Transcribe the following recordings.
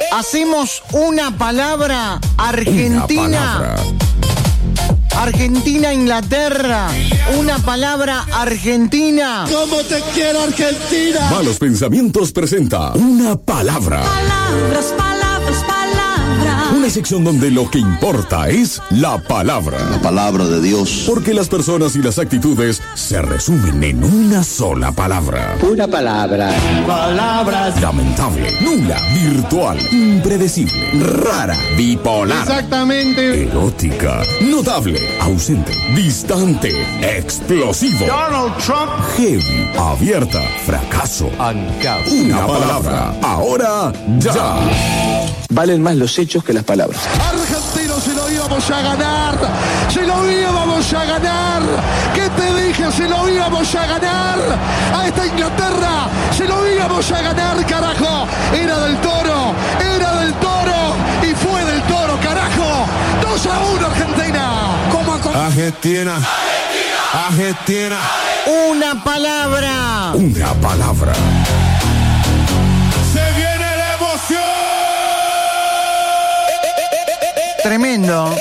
Hacemos una palabra Argentina. Argentina, Inglaterra. Una palabra Argentina. ¿Cómo te quiero, Argentina? Malos Pensamientos presenta una palabra. Palabras, palabras, palabras. Una sección donde lo que importa es la palabra. La palabra de Dios. Porque las personas y las actitudes se resumen en una sola palabra. Una palabra. Palabras. Lamentable, nula, virtual, impredecible, rara, bipolar. Exactamente. Erótica, notable, ausente, distante, explosivo. Donald Trump. Heavy, abierta, fracaso. Una palabra. Ahora ya. Valen más los hechos que las palabras. Argentinos, se lo íbamos a ganar. Se lo íbamos a ganar. ¿Qué te dije? Se lo íbamos a ganar. A esta Inglaterra se lo íbamos a ganar, carajo. Era del Toro. Era del Toro. Y fue del Toro, carajo. 2-1 Argentina. Argentina. Argentina. Una palabra. Una palabra. Se viene la emoción. Tremendo.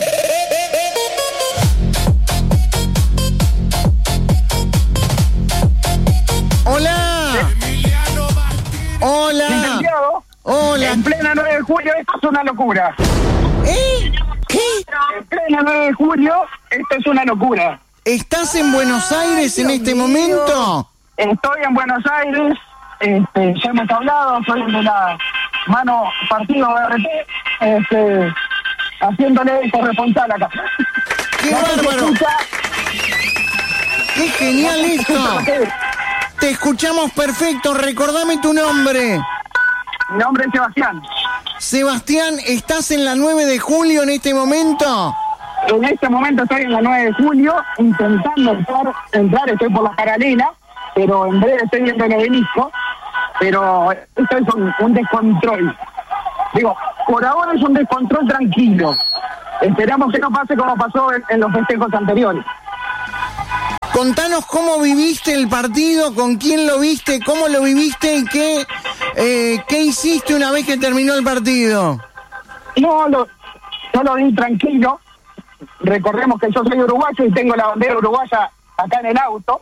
Hola. Hola. Licenciado, Hola. en plena 9 de julio esto es una locura. ¿Qué? En plena 9 de julio esto es una locura. ¿Estás en Buenos Aires en este momento? Estoy en Buenos Aires, ya hemos hablado, soy de la mano partido BRT, haciéndole corresponsal acá. ¡Qué No sé si bárbaro! escucha, ¡Qué genial esto! escucha lo que es. Te escuchamos perfecto, recordame tu nombre. Mi nombre es Sebastián. Sebastián, ¿estás en la 9 de julio en este momento? En este momento estoy en la 9 de julio, intentando entrar, estoy por la paralela, pero en breve estoy viendo el obelisco, pero esto es un descontrol. Digo, por ahora es un descontrol tranquilo. Esperamos que no pase como pasó en los festejos anteriores. Contanos cómo viviste el partido, con quién lo viste, cómo lo viviste y qué hiciste una vez que terminó el partido. Yo lo vi tranquilo. Recordemos que yo soy uruguayo y tengo la bandera uruguaya acá en el auto.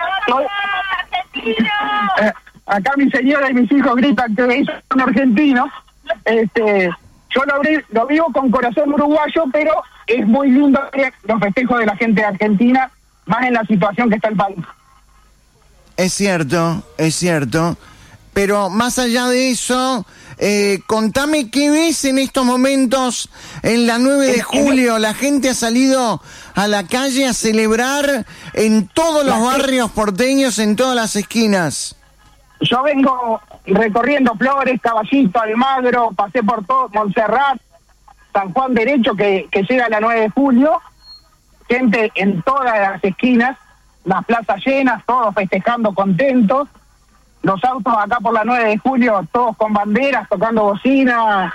Acá mi señora y mis hijos gritan que son argentinos. Yo lo vivo con corazón uruguayo, pero es muy lindo ver los festejos de la gente de Argentina, más en la situación que está el país. Es cierto. Pero más allá de eso, contame qué ves en estos momentos en la 9 de julio. La gente ha salido a la calle a celebrar en todos los barrios porteños, en todas las esquinas. Yo vengo recorriendo Flores, Caballito, Almagro, pasé por todo, Montserrat, San Juan Derecho, que llega a la 9 de julio. Gente en todas las esquinas, las plazas llenas, todos festejando contentos. Los autos acá por la 9 de julio, todos con banderas, tocando bocina,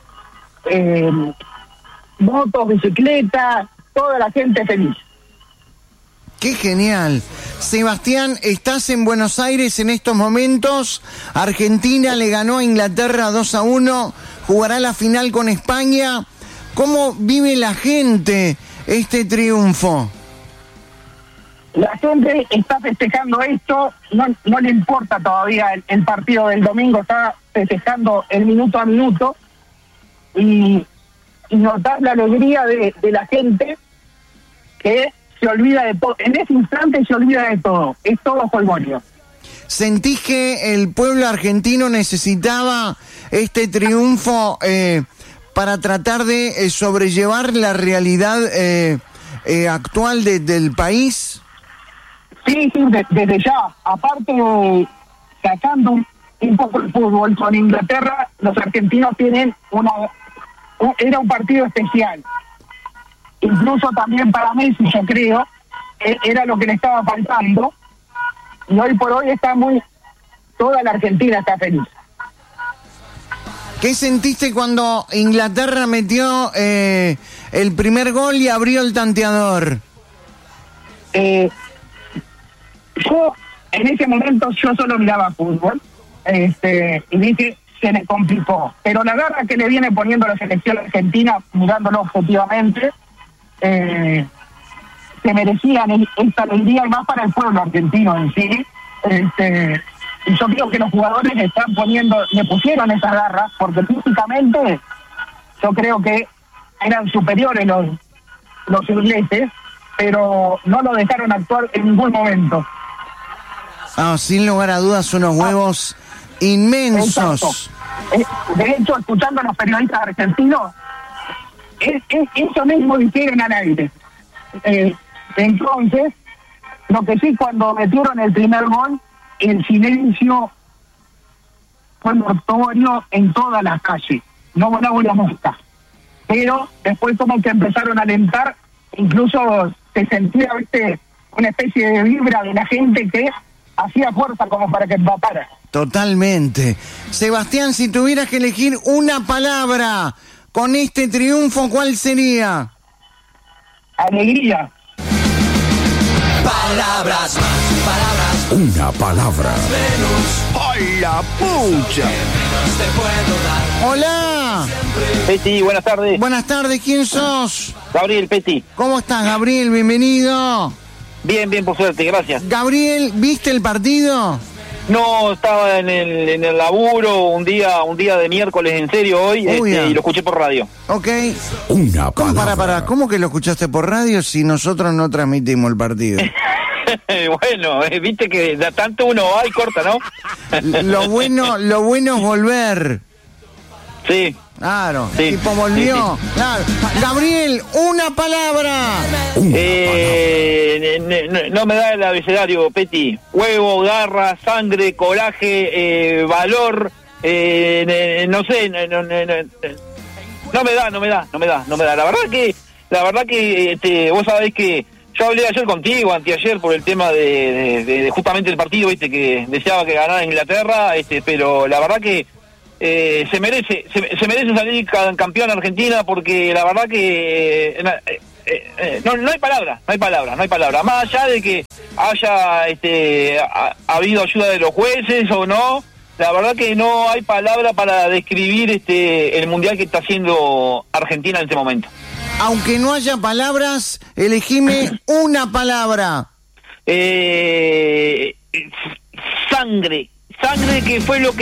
motos, bicicletas, toda la gente feliz. ¡Qué genial! Sebastián, estás en Buenos Aires en estos momentos. Argentina le ganó a Inglaterra 2-1, jugará la final con España. ¿Cómo vive la gente este triunfo? La gente está festejando esto, no le importa todavía el partido del domingo, está festejando el minuto a minuto y notar la alegría de la gente que se olvida de todo, en ese instante se olvida de todo, es todo jolgorio. ¿Sentís que el pueblo argentino necesitaba este triunfo para tratar de sobrellevar la realidad actual del país? Sí, desde ya. Aparte, sacando un poco el fútbol con Inglaterra, los argentinos tienen era un partido especial. Incluso también para Messi, yo creo, era lo que le estaba faltando. Y hoy por hoy toda la Argentina está feliz. ¿Qué sentiste cuando Inglaterra metió el primer gol y abrió el tanteador? Yo, en ese momento, yo solo miraba fútbol. Y dije, se le complicó. Pero la garra que le viene poniendo la selección argentina, mirándolo objetivamente, se merecían esta alegría y más para el pueblo argentino en sí. Y yo creo que los jugadores le pusieron esa garra, porque físicamente yo creo que eran superiores los ingleses, pero no lo dejaron actuar en ningún momento. Sin lugar a dudas, unos huevos inmensos. De hecho, escuchando a los periodistas argentinos, eso mismo dijeron al aire. Entonces, lo que sí, cuando metieron el primer gol, el silencio fue notorio en todas las calles. No volaba la mosca. Pero después como que empezaron a alentar, incluso se sentía, una especie de vibra de la gente que hacía fuerza como para que empatara. Totalmente. Sebastián, si tuvieras que elegir una palabra con este triunfo, ¿cuál sería? Alegría. Palabras más, palabras Una palabra. menos. ¡Ay, la pucha! Menos te puedo dar. Hola. Peti, buenas tardes. Buenas tardes, ¿quién sos? Gabriel, Peti. ¿Cómo estás, Gabriel? Bienvenido. Bien, por suerte, gracias. Gabriel, ¿viste el partido? No, estaba en el laburo un día de miércoles, en serio, hoy, y lo escuché por radio. Ok. Una palabra. Para, ¿cómo que lo escuchaste por radio si nosotros no transmitimos el partido? Bueno, viste que de tanto uno va y corta, ¿no? Lo bueno es volver. Sí. Claro, Sí, el tipo volvió. sí. Claro. Gabriel, una palabra. No me da el abecedario, Peti. Huevo, garra, sangre, coraje, valor, no sé, no me da. La verdad que vos sabés que yo hablé ayer contigo, anteayer, por el tema de justamente el partido, viste, que deseaba que ganara Inglaterra, pero la verdad que se merece salir campeón Argentina, porque la verdad que no hay palabra. Más allá de que haya habido ayuda de los jueces o no, la verdad que no hay palabra para describir el mundial que está haciendo Argentina en este momento. Aunque no haya palabras, elegime una palabra. Sangre, que fue lo que